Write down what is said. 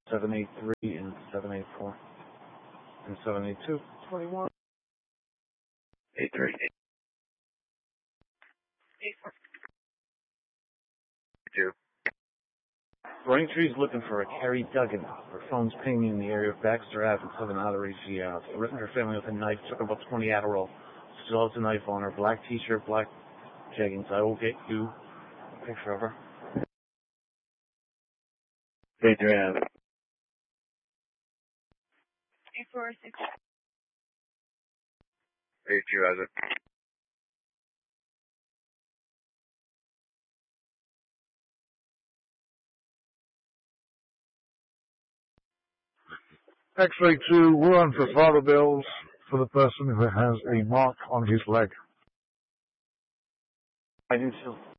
783 and 784 and 782. 21. 83. 82. Braintree's looking for a Carrie Duggan. Her phone's pinging in the area of Baxter Ave and Southern Artery. She threatened her family with a knife, took about 20 Adderall. Still has a knife on her, black t-shirt, black jeggings. I will get you a picture of her. Baxter Ave. 846. 82 has it. X-ray 2, we're on for Father Bills for the person who has a mark on his leg. I didn't feel